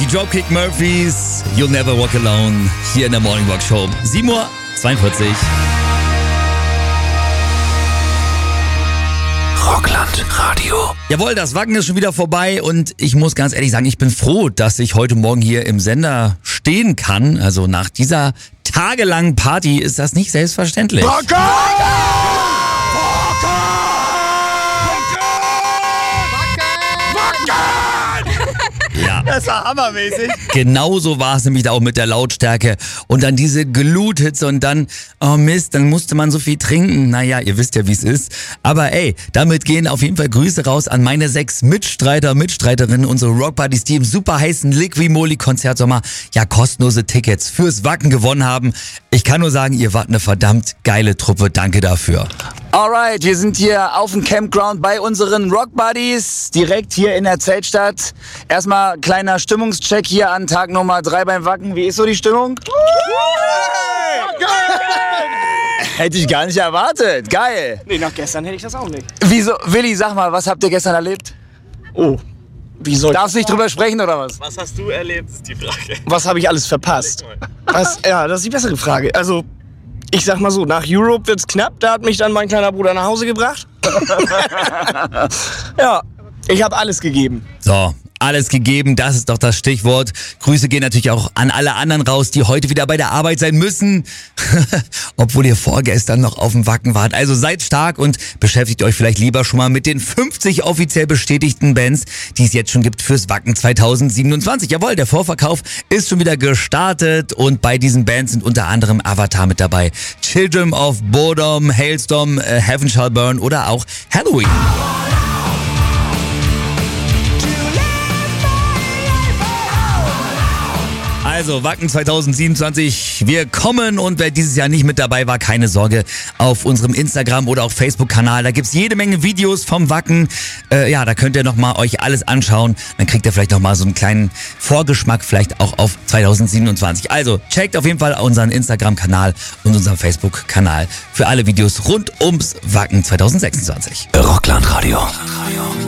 die Dropkick Murphys, You'll Never Walk Alone, hier in der Morning Rock Show. 7:42 Uhr. Rockland Radio. Jawohl, das Wacken ist schon wieder vorbei und ich muss ganz ehrlich sagen, ich bin froh, dass ich heute Morgen hier im Sender stehen kann. Also nach dieser tagelangen Party ist das nicht selbstverständlich. Rocker! Ja. Das war hammermäßig. Genauso war es nämlich da auch mit der Lautstärke. Und dann diese Gluthitze und dann, oh Mist, dann musste man so viel trinken. Naja, ihr wisst ja, wie es ist. Aber ey, damit gehen auf jeden Fall Grüße raus an meine 6 Mitstreiterinnen, unsere Rockbuddies, die im super heißen Liqui-Moly-Konzertsommer ja kostenlose Tickets fürs Wacken gewonnen haben. Ich kann nur sagen, ihr wart eine verdammt geile Truppe. Danke dafür. Alright, wir sind hier auf dem Campground bei unseren Rockbuddies, direkt hier in der Zeltstadt. Erstmal kleiner Stimmungscheck hier an Tag Nummer 3 beim Wacken. Wie ist so die Stimmung? Hätte ich gar nicht erwartet. Geil. Nee, nach gestern hätte ich das auch nicht. Wieso, Willi, sag mal, was habt ihr gestern erlebt? Oh, wie soll Darfst du nicht drüber sprechen oder was? Was hast du erlebt, ist die Frage. Was habe ich alles verpasst? Ja, das ist die bessere Frage. Also, ich sag mal so, nach Europe wird's knapp. Da hat mich dann mein kleiner Bruder nach Hause gebracht. Ja, ich habe alles gegeben. So, alles gegeben, das ist doch das Stichwort. Grüße gehen natürlich auch an alle anderen raus, die heute wieder bei der Arbeit sein müssen. Obwohl ihr vorgestern noch auf dem Wacken wart. Also seid stark und beschäftigt euch vielleicht lieber schon mal mit den 50 offiziell bestätigten Bands, die es jetzt schon gibt fürs Wacken 2027. Jawohl, der Vorverkauf ist schon wieder gestartet und bei diesen Bands sind unter anderem Avatar mit dabei, Children of Bodom, Hailstorm, Heaven Shall Burn oder auch Halloween. Also Wacken 2027, wir kommen und wer dieses Jahr nicht mit dabei war, keine Sorge, auf unserem Instagram oder auch Facebook-Kanal, da gibt's jede Menge Videos vom Wacken. Ja, da könnt ihr nochmal euch alles anschauen, dann kriegt ihr vielleicht nochmal so einen kleinen Vorgeschmack vielleicht auch auf 2027. Also checkt auf jeden Fall unseren Instagram-Kanal und unseren Facebook-Kanal für alle Videos rund ums Wacken 2026. Rockland Radio.